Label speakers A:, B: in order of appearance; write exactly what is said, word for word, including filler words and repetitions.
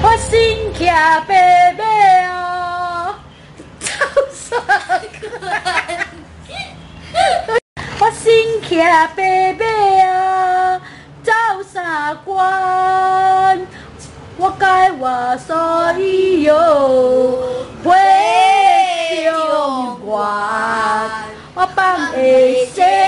A: 我心骑白马哦，走啥关？我心骑白马啊，走啥关？我该我所有会中原，我放下。